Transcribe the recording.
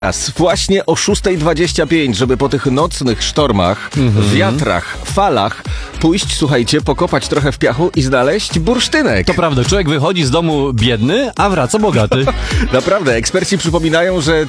Właśnie o 6:25, żeby po tych nocnych sztormach, wiatrach, falach pójść, słuchajcie, pokopać trochę w piachu i znaleźć bursztynek. To prawda, człowiek wychodzi z domu biedny, a wraca bogaty. Naprawdę, eksperci przypominają, że